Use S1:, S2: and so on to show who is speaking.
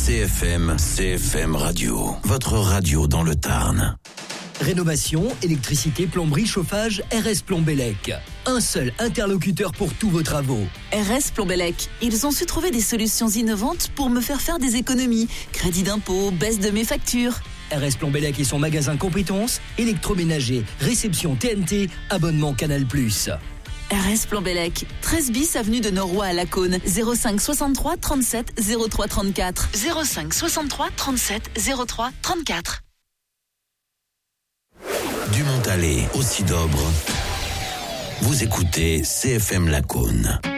S1: CFM Radio, votre radio dans le Tarn.
S2: Rénovation, électricité, plomberie, chauffage, RS Plombellec. Un seul interlocuteur pour tous vos travaux.
S3: RS Plombellec, ils ont su trouver des solutions innovantes pour me faire des économies. Crédit d'impôt, baisse de mes factures.
S2: RS Plombellec et son magasin compétences, électroménager, réception TNT, abonnement Canal+.
S3: RS Plombellec, 13 bis avenue de Noroy à Lacaune, 05 63 37 03 34. 05 63 37 03 34.
S1: Du Montalet au Sidobre, vous écoutez CFM Lacaune.